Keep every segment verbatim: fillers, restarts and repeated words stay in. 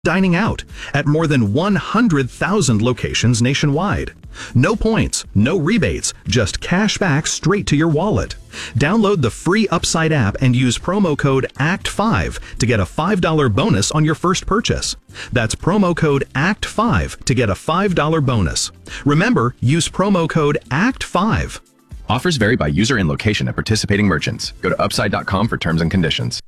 dining out at more than one hundred thousand locations nationwide. No points, no rebates, just cash back straight to your wallet. Download the free Upside app and use promo code A C T five to get a five dollars bonus on your first purchase. That's promo code A C T five to get a five dollars bonus. Remember, use promo code A C T five. Offers vary by user and location at participating merchants. Go to upside dot com for terms and conditions.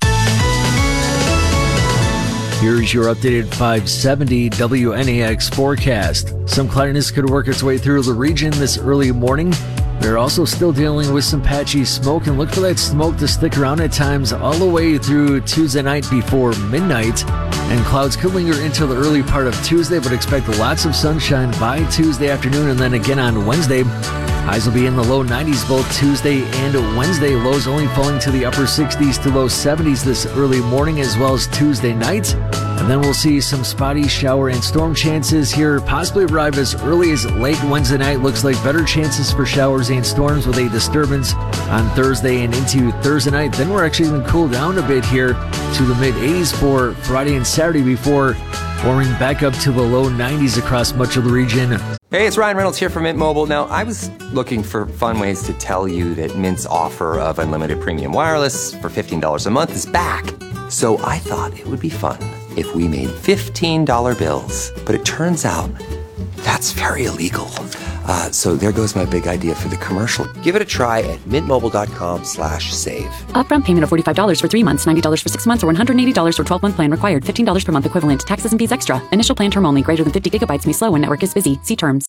Here's your updated five seventy W N A X forecast. Some cloudiness could work its way through the region this early morning. We're also still dealing with some patchy smoke, and look for that smoke to stick around at times all the way through Tuesday night before midnight. And clouds could linger into the early part of Tuesday, but expect lots of sunshine by Tuesday afternoon and then again on Wednesday. Highs will be in the low nineties both Tuesday and Wednesday. Lows only falling to the upper sixties to low seventies this early morning as well as Tuesday night. And then we'll see some spotty shower and storm chances here, possibly arrive as early as late Wednesday night. Looks like better chances for showers and storms with a disturbance on Thursday and into Thursday night. Then we're actually going to cool down a bit here to the mid eighties for Friday and Saturday before warming back up to the low nineties across much of the region. Hey, it's Ryan Reynolds here from Mint Mobile. Now, I was looking for fun ways to tell you that Mint's offer of unlimited premium wireless for fifteen dollars a month is back. So I thought it would be fun if we made fifteen dollar bills. But it turns out that's very illegal. Uh, so there goes my big idea for the commercial. Give it a try at mintmobile.com slash save. Upfront payment of forty-five dollars for three months, ninety dollars for six months, or one hundred eighty dollars for twelve-month plan required. fifteen dollars per month equivalent. Taxes and fees extra. Initial plan term only. Greater than fifty gigabytes may slow when network is busy. See terms.